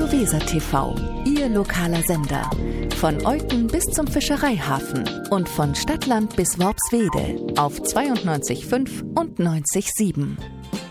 Radio Weser TV, Ihr lokaler Sender. Von Eupen bis zum Fischereihafen und von Stadtland bis Worpswede auf 92,5 und 90,7.